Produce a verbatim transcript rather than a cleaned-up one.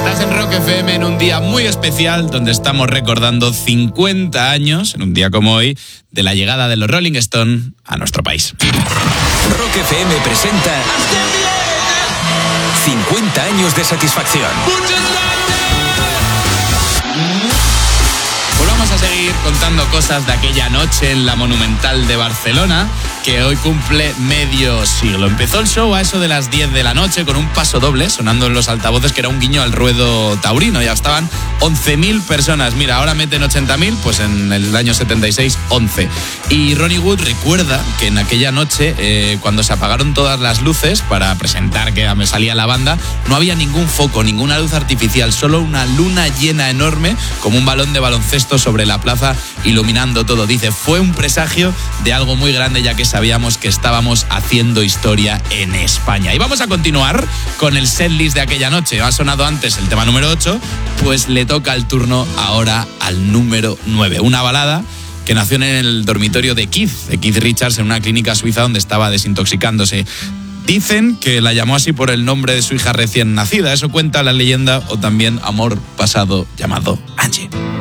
Estás en Rock F M en un día muy especial donde estamos recordando cincuenta años, en un día como hoy, de la llegada de los Rolling Stones a nuestro país. Rock F M presenta cincuenta años de satisfacción. Pues vamos a seguir contando cosas de aquella noche en la Monumental de Barcelona, que hoy cumple medio siglo. Empezó el show a eso de las diez de la noche con un paso doble sonando en los altavoces, que era un guiño al ruedo taurino. Ya estaban once mil personas. Mira, ahora meten ochenta mil, pues en el año setenta y seis, once. Y Ronnie Wood recuerda que en aquella noche, eh, cuando se apagaron todas las luces para presentar que me salía la banda, no había ningún foco, ninguna luz artificial, solo una luna llena enorme, como un balón de baloncesto sobre la plaza, iluminando todo. Dice, fue un presagio de algo muy grande, ya que sabíamos que estábamos haciendo historia en España. Y vamos a continuar con el setlist de aquella noche. Ha sonado antes el tema número ocho, pues le toca el turno ahora al número nueve. Una balada que nació en el dormitorio de Keith, de Keith Richards, en una clínica suiza donde estaba desintoxicándose. Dicen que la llamó así por el nombre de su hija recién nacida. Eso cuenta la leyenda, o también amor pasado llamado Angie.